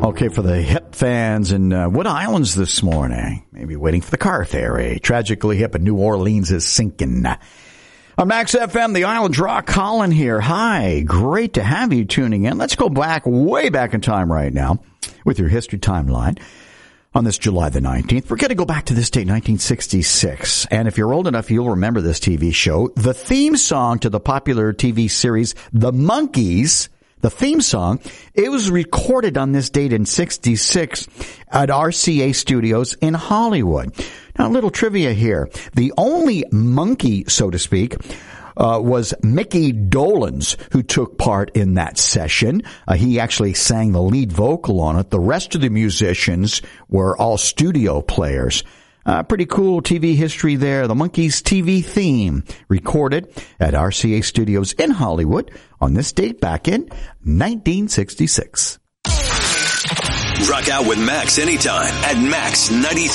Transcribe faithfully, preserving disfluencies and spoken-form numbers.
Okay, for the hip fans in uh, Wood Islands this morning, maybe waiting for the car ferry. Tragically hip in New Orleans is sinking. On Max F M, the Island Rock, Colin here. Hi, great to have you tuning in. Let's go back, way back in time right now with your history timeline. On this July the nineteenth, we're going to go back to this date, nineteen sixty-six. And if you're old enough, you'll remember this T V show. The theme song to the popular T V series, The Monkees, the theme song, it was recorded on this date in sixty-six at R C A Studios in Hollywood. Now, a little trivia here. The only monkey, so to speak, Uh, was Mickey Dolenz, who took part in that session. Uh, he actually sang the lead vocal on it. The rest of the musicians were all studio players. Uh, pretty cool T V history there. The Monkees T V theme recorded at R C A Studios in Hollywood on this date back in nineteen sixty-six. Rock out with Max anytime at Max ninety-three.